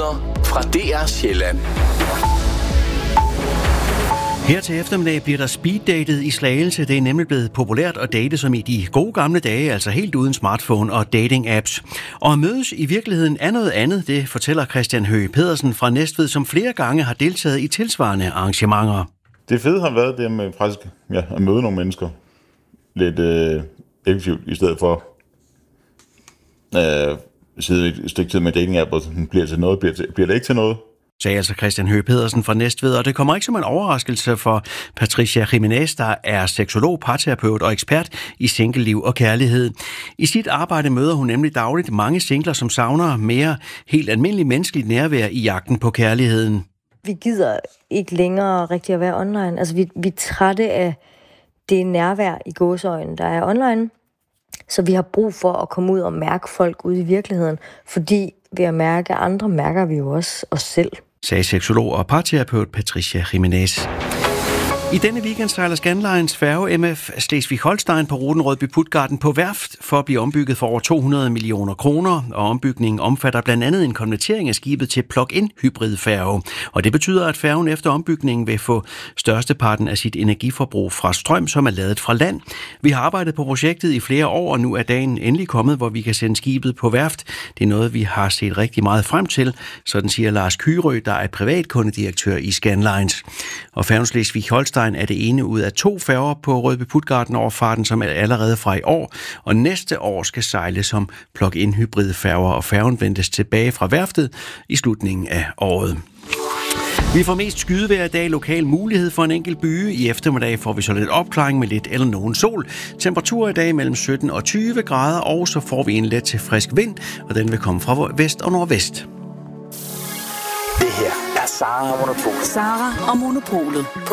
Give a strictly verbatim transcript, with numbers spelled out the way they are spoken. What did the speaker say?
Nyheder fra D R Sjælland. Her til eftermiddag bliver der speeddatet i Slagelse. Det er nemlig blevet populært at date som i de gode gamle dage, altså helt uden smartphone og dating-apps. Og at mødes i virkeligheden er noget andet, det fortæller Christian Høgh Pedersen fra Næstved, som flere gange har deltaget i tilsvarende arrangementer. Det fede har været det med faktisk ja, at møde nogle mennesker lidt øh, effektivt, i stedet for at øh, sidde et stykke tid med dating-app, og bliver, til noget, bliver, til, bliver det ikke til noget. Sagde altså Christian Høgh Pedersen fra Næstved, og det kommer ikke som en overraskelse for Patricia Jimenez, der er seksolog, parterapeut og ekspert i singleliv og kærlighed. I sit arbejde møder hun nemlig dagligt mange singler, som savner mere helt almindelig menneskeligt nærvær i jagten på kærligheden. Vi gider ikke længere rigtig at være online. Altså, vi, vi er trætte af det nærvær i gåseøjne, der er online. Så vi har brug for at komme ud og mærke folk ude i virkeligheden, fordi ved at mærke andre, mærker vi jo også os selv. Sagde seksolog og parterapeut Patricia Jimenez. I denne weekend sejler Scandlines færge M F Slesvig-Holstein på ruten Rødby-Puttgarden på værft for at blive ombygget for over to hundrede millioner kroner, og ombygningen omfatter blandt andet en konvertering af skibet til plug-in hybridfærge. Og det betyder, at færgen efter ombygningen vil få størsteparten af sit energiforbrug fra strøm, som er ladet fra land. Vi har arbejdet på projektet i flere år, og nu er dagen endelig kommet, hvor vi kan sende skibet på værft. Det er noget, vi har set rigtig meget frem til, sådan siger Lars Kyrø, der er privatkundedirektør i Scandlines. Og færgen Slesvig-Holstein er det ene ud af to færger på Rødby-Puttgarden overfarten, som er allerede fra i år, og næste år skal sejle som plug-in hybridfærger, og færgen ventes tilbage fra værftet i slutningen af året. Vi får mest skydevejr i dag, lokal mulighed for en enkelt byge. I eftermiddag får vi så lidt opklaring med lidt eller nogen sol. Temperatur i dag mellem sytten og tyve grader, og så får vi en let til frisk vind, og den vil komme fra vest og nordvest. Det her er Sara og Monopolet. Sara og Monopolet på